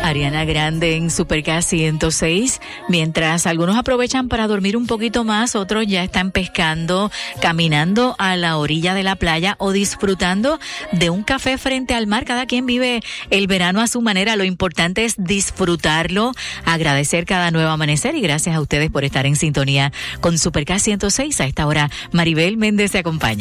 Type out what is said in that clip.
Ariana Grande en Super K 106. Mientras algunos aprovechan para dormir un poquito más, otros ya están pescando, caminando a la orilla de la playa o disfrutando de un café frente al mar. Cada quien vive el verano a su manera. Lo importante es disfrutarlo, agradecer cada nuevo amanecer y gracias a ustedes por estar en sintonía con Super K 106. A esta hora, Maribel Méndez se acompaña.